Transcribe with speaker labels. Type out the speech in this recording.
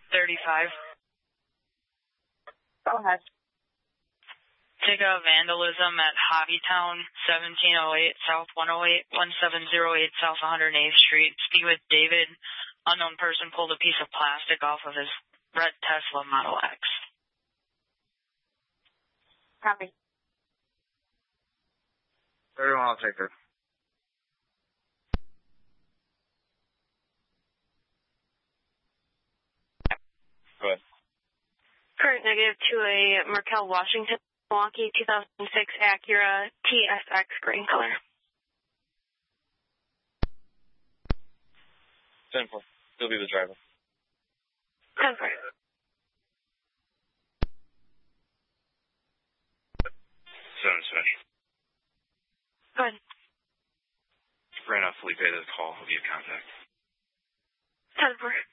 Speaker 1: 35.
Speaker 2: Go ahead.
Speaker 1: Ticket of vandalism at Hobbytown, 1708 South 108, 1708 South 108th Street. Speak with David. Unknown person pulled a piece of plastic off of his red Tesla Model X.
Speaker 2: Copy.
Speaker 3: Everyone, I'll take her. Go ahead.
Speaker 4: Current negative to a Markel Washington, Milwaukee 2006 Acura TSX green color.
Speaker 3: 10-4. He'll be the driver.
Speaker 4: 10-4.
Speaker 3: 7-7.
Speaker 4: Go ahead.
Speaker 3: Ran off Felipe to the call. He'll be in contact.
Speaker 4: 10-4.